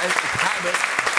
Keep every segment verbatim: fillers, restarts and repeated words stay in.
ich habe...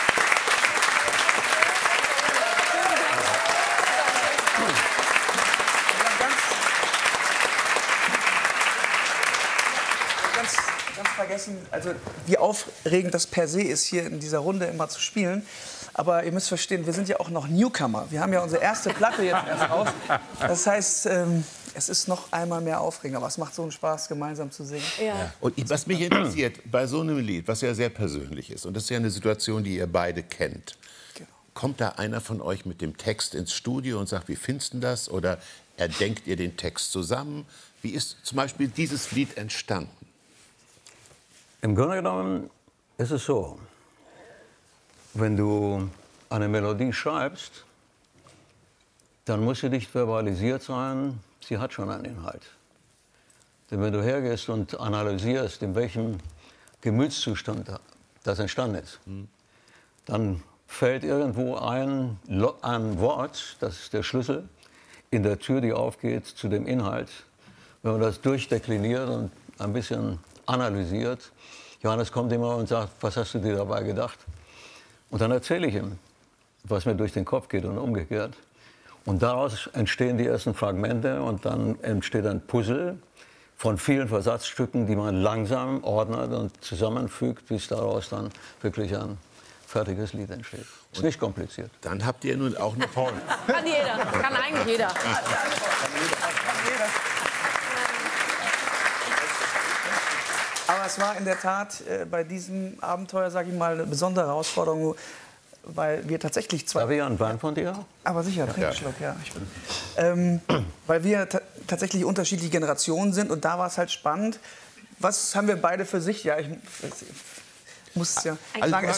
Ganz, ganz vergessen, also wie aufregend das per se ist, hier in dieser Runde immer zu spielen. Aber ihr müsst verstehen, wir sind ja auch noch Newcomer. Wir haben ja unsere erste Platte jetzt erst raus. Das heißt, ähm, es ist noch einmal mehr aufregend. Aber es macht so einen Spaß, gemeinsam zu singen. Ja. Und was mich interessiert, bei so einem Lied, was ja sehr persönlich ist, und das ist ja eine Situation, die ihr beide kennt, Genau. kommt da einer von euch mit dem Text ins Studio und sagt, wie findest du das? Oder erdenkt ihr den Text zusammen? Wie ist zum Beispiel dieses Lied entstanden? Im Grunde genommen ist es so, wenn du eine Melodie schreibst, dann muss sie nicht verbalisiert sein, sie hat schon einen Inhalt. Denn wenn du hergehst und analysierst, in welchem Gemütszustand das entstanden ist, mhm. dann fällt irgendwo ein, ein Wort, das ist der Schlüssel, in der Tür, die aufgeht zu dem Inhalt. Wenn man das durchdekliniert und ein bisschen analysiert, Johannes kommt immer und sagt, was hast du dir dabei gedacht? Und dann erzähle ich ihm, was mir durch den Kopf geht und umgekehrt. Und daraus entstehen die ersten Fragmente und dann entsteht ein Puzzle von vielen Versatzstücken, die man langsam ordnet und zusammenfügt, bis daraus dann wirklich ein fertiges Lied entsteht. Ist nicht kompliziert. Dann habt ihr nun auch noch... Kann jeder, kann eigentlich jeder. Aber es war in der Tat äh, bei diesem Abenteuer, sage ich mal, eine besondere Herausforderung, weil wir tatsächlich zwei... Darf ich einen Wein von dir? Aber sicher, trink einen Schluck, ja. Ich bin, ähm, weil wir ta tatsächlich unterschiedliche Generationen sind und da war es halt spannend. Was haben wir beide für sich? Ja, ich, ich muss ja Also, sagen,